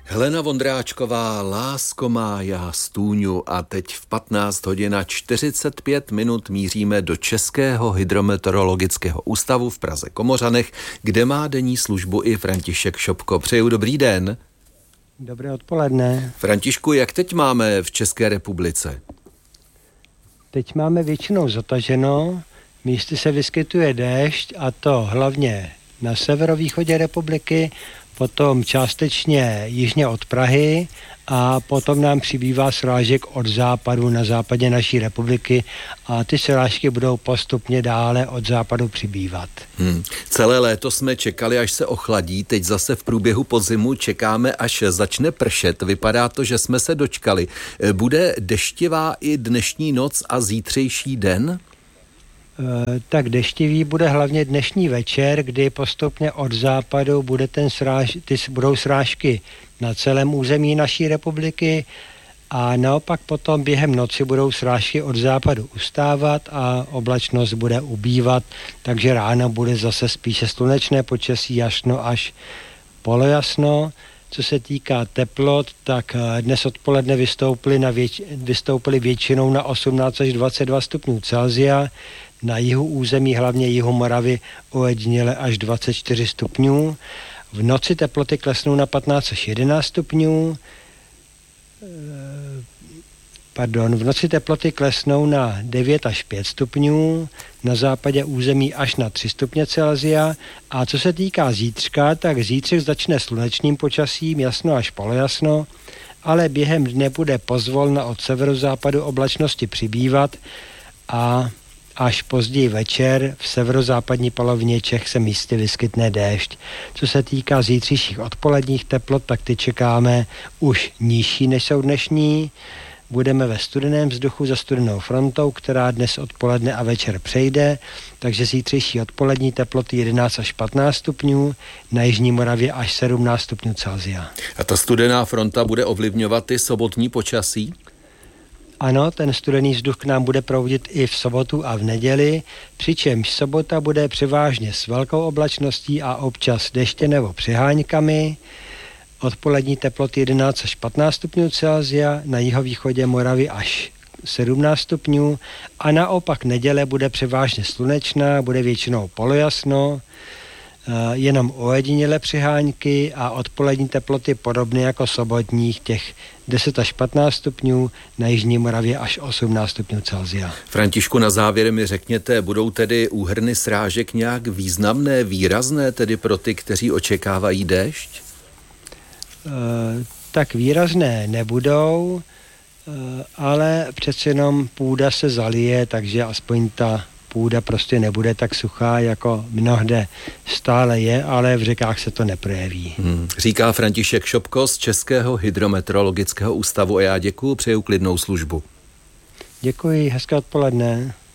Helena Vondráčková, Lásko má, já stůňu, a teď v 15 hodin a 45 minut míříme do Českého hydrometeorologického ústavu v Praze Komořanech, kde má denní službu i František Šopko. Přeju dobrý den. Dobré odpoledne. Františku, jak teď máme v České republice? Teď máme většinou zataženo, místy se vyskytuje déšť, a to hlavně na severovýchodě republiky, potom částečně jižně od Prahy a potom nám přibývá srážek od západu na západě naší republiky a ty srážky budou postupně dále od západu přibývat. Celé léto jsme čekali, až se ochladí, teď zase v průběhu podzimu čekáme, až začne pršet. Vypadá to, že jsme se dočkali. Bude deštivá i dnešní noc a zítřejší den? Tak deštivý bude hlavně dnešní večer, kdy postupně od západu budou srážky na celém území naší republiky a naopak potom během noci budou srážky od západu ustávat a oblačnost bude ubývat, takže ráno bude zase spíše slunečné počasí, jasno až polojasno. Co se týká teplot, tak dnes odpoledne vystoupily většinou na 18 až 22 stupňů Celsia, na jihu území, hlavně jihu Moravy, ojediněle až 24 stupňů. V noci teploty klesnou na 15 až 11 stupňů. V noci teploty klesnou na 9 až 5 stupňů, na západě území až na 3 stupně Celsia. A co se týká zítřka, tak zítřek začne slunečným počasím, jasno až polojasno, ale během dne bude pozvolna od severozápadu oblačnosti přibývat a až později večer v severozápadní polovině Čech se místy vyskytne déšť. Co se týká zítřejších odpoledních teplot, tak ty čekáme už nižší, než jsou dnešní. Budeme ve studeném vzduchu za studenou frontou, která dnes odpoledne a večer přejde, takže zítřejší odpolední teploty 11 až 15 stupňů, na jižní Moravě až 17 stupňů Celsia. A ta studená fronta bude ovlivňovat i sobotní počasí? Ano, ten studený vzduch k nám bude proudit i v sobotu a v neděli, přičemž sobota bude převážně s velkou oblačností a občas deště nebo přiháňkami. Odpolední teploty 11 až 15 stupňů Celsia, na jihovýchodě Moravy až 17 stupňů a naopak neděle bude převážně slunečná, bude většinou polojasno, jenom ojedinělé přiháňky a odpolední teploty podobné jako sobotních, těch 10 až 15 stupňů, na jižní Moravě až 18 stupňů Celsia. Františku, na závěr mi řekněte, budou tedy úhrny srážek nějak významné, výrazné, tedy pro ty, kteří očekávají déšť? Tak výrazné nebudou, ale přece jenom půda se zalije, takže aspoň ta půda prostě nebude tak suchá, jako mnohde stále je, ale v řekách se to neprojeví. Říká František Šopko z Českého hydrometeorologického ústavu a já děkuju, přeju klidnou službu. Děkuji, hezké odpoledne.